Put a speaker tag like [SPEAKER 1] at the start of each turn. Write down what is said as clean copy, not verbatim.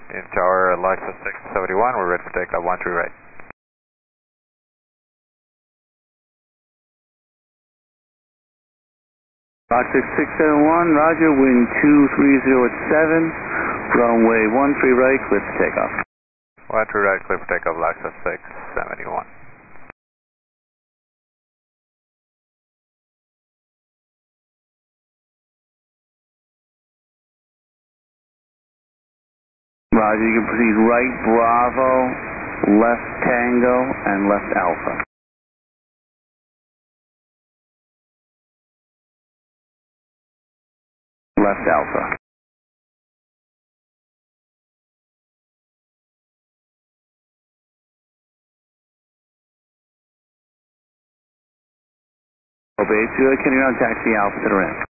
[SPEAKER 1] In tower, Lexus 671, we're ready for takeoff, 13 right.
[SPEAKER 2] Lexus 671, roger, wind 230 at 7, runway 13 right, clear for takeoff.
[SPEAKER 1] 13 right, clear for takeoff, Lexus 671.
[SPEAKER 2] Roger, you can proceed right Bravo, left Tango, and left Alpha. Left Alpha. Obey, can you now taxi Alpha to the ramp?